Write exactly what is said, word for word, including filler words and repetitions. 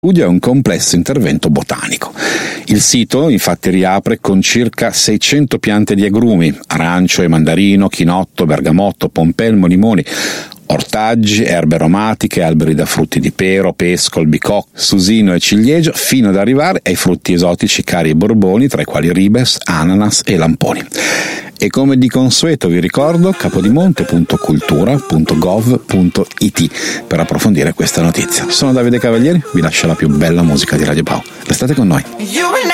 Studio è un complesso intervento botanico. Il sito infatti riapre con circa seicento piante di agrumi, arancio e mandarino, chinotto, bergamotto, pompelmo, limoni, ortaggi, erbe aromatiche, alberi da frutti di pero, pesco, albicocca, susino e ciliegio, fino ad arrivare ai frutti esotici cari e borboni, tra i quali ribes, ananas e lamponi. E come di consueto vi ricordo capodimonte punto cultura punto gov punto it per approfondire questa notizia. Sono Davide Cavalieri, vi lascio la più bella musica di Radio Pau. Restate con noi.